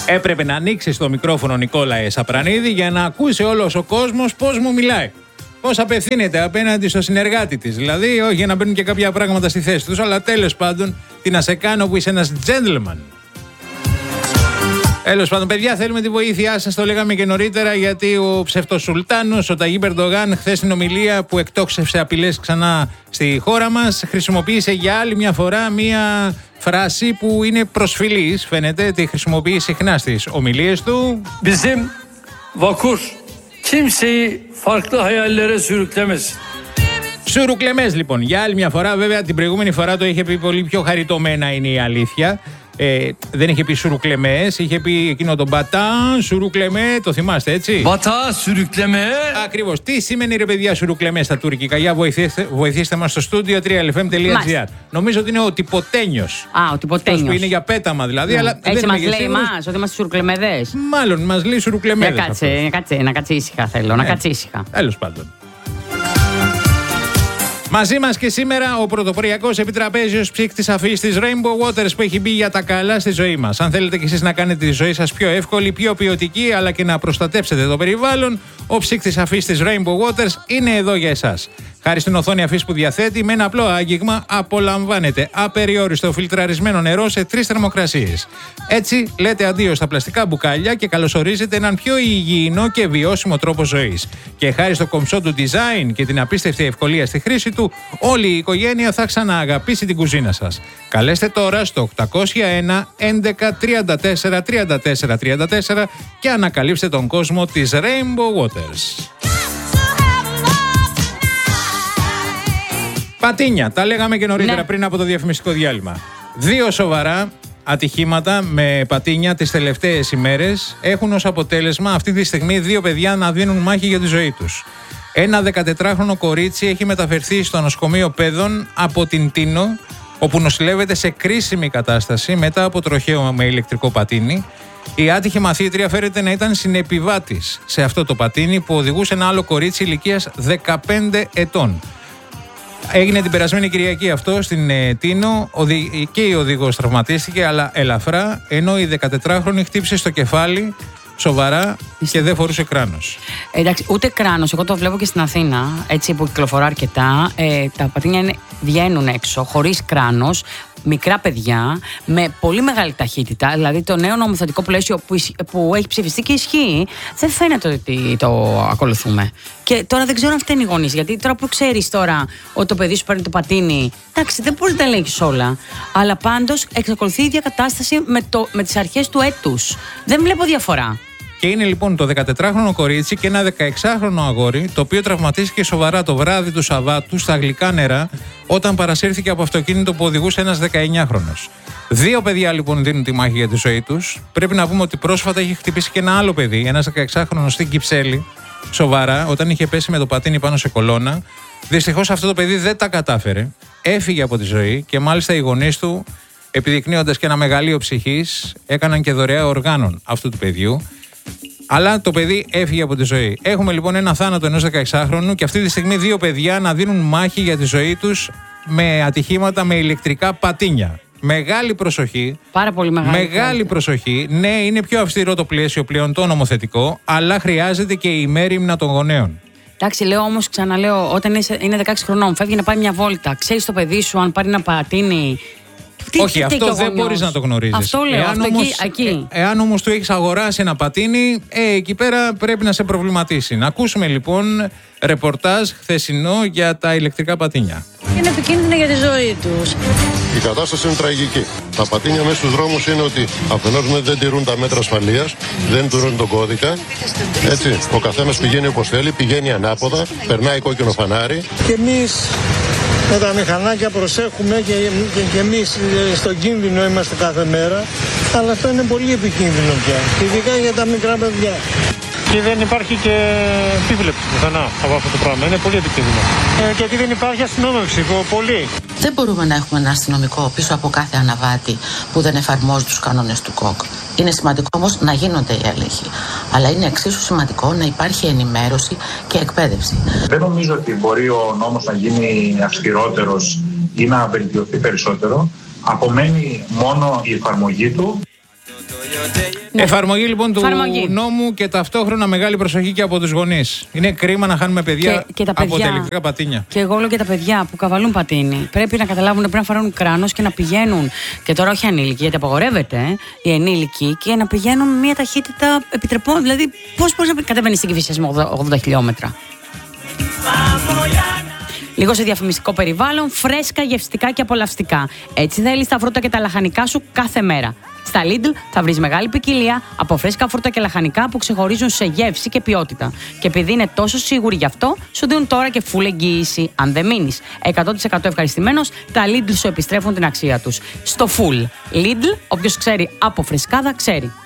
Έπρεπε να ανοίξεις το μικρόφωνο, Νικόλαε Σαπρανίδη, για να ακούσει όλος ο κόσμος πώς μου μιλάει. Πώς απευθύνεται απέναντι στο συνεργάτη της. Δηλαδή, όχι για να μπαίνουν και κάποια πράγματα στη θέση τους, αλλά τέλος πάντων, τι να σε κάνω που είσαι ένας gentleman. Τέλος πάντων, παιδιά, θέλουμε τη βοήθειά σας. Το λέγαμε και νωρίτερα, γιατί ο ψευτοσουλτάνος, ο Ταγίπ Ερντογάν, χθες στην ομιλία που εκτόξευσε απειλές ξανά στη χώρα μας, χρησιμοποίησε για άλλη μια φορά μια φράση που είναι προσφυλής. Φαίνεται, τη χρησιμοποιεί συχνά στις ομιλίες του. Bizim vakur kimseyi farklı hayallere sürüklemesin. Σουρουκλεμές λοιπόν, για άλλη μια φορά. Βέβαια την προηγούμενη φορά το είχε πει πολύ πιο χαριτωμένα, είναι η αλήθεια. Δεν είχε πει σουρουκλεμές, είχε πει εκείνο τον μπατάν, σουρουκλεμέ, το θυμάστε έτσι? Μπατά, σουρουκλεμέ. Ακριβώς. Τι σημαίνει ρε παιδιά σουρουκλεμέ στα τουρκικά? Για βοηθήστε μας στο στούντιο 3lfm.gr. Νομίζω ότι είναι ο τυποτένιος. Ο τυποτένιος. Που είναι για πέταμα δηλαδή. Αλλά έτσι μας λέει εμάς, ότι είμαστε σουρουκλεμεδές. Μάλλον μας λέει σουρουκλεμέδες. Να κάτσε ήσυχα θέλω, να κάτσε ήσυχα. Τέλος πάντων. Μαζί μας και σήμερα ο πρωτοποριακός επιτραπέζιος ψύκτης αφής της Rainbow Waters, που έχει μπει για τα καλά στη ζωή μας. Αν θέλετε κι εσείς να κάνετε τη ζωή σας πιο εύκολη, πιο ποιοτική, αλλά και να προστατέψετε το περιβάλλον, ο ψύκτης αφής της Rainbow Waters είναι εδώ για εσάς. Χάρη στην οθόνη αφής που διαθέτει, με ένα απλό άγγιγμα απολαμβάνετε απεριόριστο φιλτραρισμένο νερό σε 3 θερμοκρασίες. Έτσι λέτε αντίο στα πλαστικά μπουκάλια και καλωσορίζετε έναν πιο υγιεινό και βιώσιμο τρόπο ζωής. Και χάρη στο κομψό του design και την απίστευτη ευκολία στη χρήση του, όλη η οικογένεια θα ξανααγαπήσει την κουζίνα σας. Καλέστε τώρα στο 801 11 34 34 34 και ανακαλύψτε τον κόσμο της Rainbow Waters. Πατίνια, τα λέγαμε και νωρίτερα πριν από το διαφημιστικό διάλειμμα. 2 σοβαρά ατυχήματα με πατίνια τις τελευταίες ημέρες έχουν ως αποτέλεσμα αυτή τη στιγμή 2 παιδιά να δίνουν μάχη για τη ζωή τους. Ένα 14χρονο κορίτσι έχει μεταφερθεί στο νοσοκομείο Παιδών από την Τίνο, όπου νοσηλεύεται σε κρίσιμη κατάσταση μετά από τροχαίο με ηλεκτρικό πατίνι. Η άτυχη μαθήτρια φέρεται να ήταν συνεπιβάτης σε αυτό το πατίνι που οδηγούσε ένα άλλο κορίτσι ηλικίας 15 ετών. Έγινε την περασμένη Κυριακή αυτό στην Τίνο και η οδηγός τραυματίστηκε, αλλά ελαφρά, ενώ η 14χρονη χτύπησε στο κεφάλι σοβαρά και δεν φορούσε κράνος. Εντάξει, ούτε κράνος. Εγώ το βλέπω και στην Αθήνα, έτσι που κυκλοφορώ αρκετά. Τα πατίνια βγαίνουν έξω χωρίς κράνος. Μικρά παιδιά με πολύ μεγάλη ταχύτητα. Δηλαδή το νέο νομοθετικό πλαίσιο που έχει ψηφιστεί και ισχύει, δεν φαίνεται ότι το ακολουθούμε. Και τώρα δεν ξέρω αν φταίνει οι γονείς. Γιατί τώρα που ξέρεις τώρα ότι το παιδί σου παίρνει το πατίνι, εντάξει, δεν μπορεί να τα ελέγχεις όλα. Αλλά πάντως εξακολουθεί η ίδια κατάσταση με τις αρχές του έτους. Δεν βλέπω διαφορά. Και είναι λοιπόν το 14χρονο κορίτσι και ένα 16χρονο αγόρι, το οποίο τραυματίστηκε σοβαρά το βράδυ του Σαββάτου στα Γλυκά Νερά, όταν παρασύρθηκε από αυτοκίνητο που οδηγούσε ένας 19χρονος. 2 παιδιά λοιπόν δίνουν τη μάχη για τη ζωή τους. Πρέπει να πούμε ότι πρόσφατα είχε χτυπήσει και ένα άλλο παιδί, ένας 16χρονος στην Κυψέλη, σοβαρά, όταν είχε πέσει με το πατίνι πάνω σε κολόνα. Δυστυχώς αυτό το παιδί δεν τα κατάφερε. Έφυγε από τη ζωή και μάλιστα οι γονείς του, επιδεικνύοντας και ένα μεγαλείο ψυχής, έκαναν και δωρεά οργάνων αυτού του παιδιού. Αλλά το παιδί έφυγε από τη ζωή. Έχουμε λοιπόν ένα θάνατο ενός 16χρονου και αυτή τη στιγμή 2 παιδιά να δίνουν μάχη για τη ζωή τους με ατυχήματα με ηλεκτρικά πατίνια. Μεγάλη προσοχή. Πάρα πολύ μεγάλη προσοχή. Ναι, είναι πιο αυστηρό το πλαίσιο πλέον το νομοθετικό, αλλά χρειάζεται και η μέριμνα των γονέων. Εντάξει, λέω όμως, ξαναλέω, όταν είναι 16 χρονών, φεύγει να πάει μια βόλτα. Ξέρεις το παιδί σου αν πάρει ένα πατίνι. Όχι, αυτό δεν μπορείς να το γνωρίζεις. Αυτό λέω, εάν όμως του έχεις αγοράσει ένα πατίνι, εκεί πέρα πρέπει να σε προβληματίσει. Να ακούσουμε λοιπόν ρεπορτάζ χθεσινό για τα ηλεκτρικά πατίνια. Είναι επικίνδυνο για τη ζωή τους. Η κατάσταση είναι τραγική. Τα πατίνια μέσα στους δρόμους είναι ότι αφενός δεν τηρούν τα μέτρα ασφαλείας, δεν τηρούν τον κώδικα. Έτσι, ο καθένας πηγαίνει όπως θέλει, πηγαίνει ανάποδα, περνάει κόκκινο φανάρι. Και εμείς με τα μηχανάκια προσέχουμε και εμείς στον κίνδυνο είμαστε κάθε μέρα, αλλά αυτό είναι πολύ επικίνδυνο πια, ειδικά για τα μικρά παιδιά. Και δεν υπάρχει και επίβλεψη πουθενά από αυτό το πράγμα. Είναι πολύ επικίνδυνο. Γιατί δεν υπάρχει αστυνόμευση, πολύ. Δεν μπορούμε να έχουμε ένα αστυνομικό πίσω από κάθε αναβάτη που δεν εφαρμόζει τους κανόνες του ΚΟΚ. Είναι σημαντικό όμως να γίνονται οι έλεγχοι. Αλλά είναι εξίσου σημαντικό να υπάρχει ενημέρωση και εκπαίδευση. Δεν νομίζω ότι μπορεί ο νόμος να γίνει αυστηρότερος ή να βελτιωθεί περισσότερο. Απομένει μόνο η εφαρμογή του. Ναι. Εφαρμογή λοιπόν του νόμου και ταυτόχρονα μεγάλη προσοχή και από τους γονείς. Είναι κρίμα να χάνουμε παιδιά από τα ηλεκτρικά πατίνια. Και εγώ λέω και τα παιδιά που καβαλούν πατίνι. Πρέπει να καταλάβουν, πρέπει να φοράνε κράνος και να πηγαίνουν. Και τώρα όχι ανήλικοι, γιατί απαγορεύεται οι ενήλικοι, και να πηγαίνουν με μια ταχύτητα επιτρεπών. Δηλαδή, πώς μπορεί να κατεβαίνει στην Κηφισιά με 80 χιλιόμετρα. Λίγο σε διαφημιστικό περιβάλλον, φρέσκα, γευστικά και απολαυστικά. Έτσι θέλεις τα φρούτα και τα λαχανικά σου κάθε μέρα. Στα Lidl θα βρεις μεγάλη ποικιλία από φρέσκα φρούτα και λαχανικά που ξεχωρίζουν σε γεύση και ποιότητα. Και επειδή είναι τόσο σίγουροι γι' αυτό, σου δίνουν τώρα και full εγγύηση. Αν δεν μείνεις 100% ευχαριστημένος, τα Lidl σου επιστρέφουν την αξία τους. Στο full Lidl, όποιος ξέρει από φρεσκάδα ξέρει.